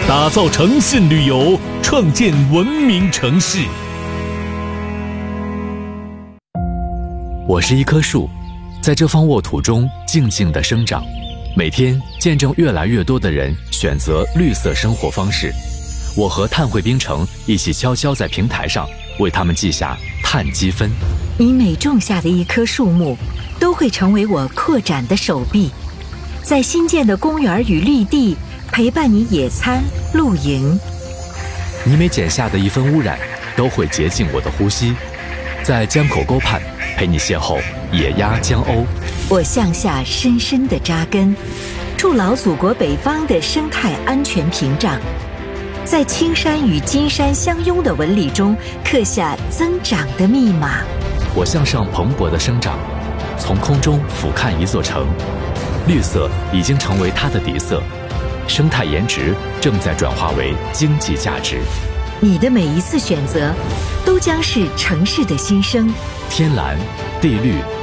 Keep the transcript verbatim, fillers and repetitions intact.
打造诚信旅游，创建文明城市。 我是一棵树，在这方沃土中静静地生长，每天见证越来越多的人选择绿色生活方式。我和碳汇冰城一起悄悄在平台上为他们记下碳积分。 你每种下的一棵树木，都会成为我扩展的手臂，在新建的公园与绿地陪伴你野餐露营。 你每剪下的一分污染，都会洁净我的呼吸，在江口沟畔陪你邂逅野鸭江鸥。 我向下深深地扎根，筑牢祖国北方的生态安全屏障，在青山与金山相拥的纹理中刻下增长的密码。 我向上蓬勃的生长，从空中俯瞰一座城，绿色已经成为它的底色，生态颜值正在转化为经济价值。 你的每一次选择，都将是城市的新生。 天蓝地绿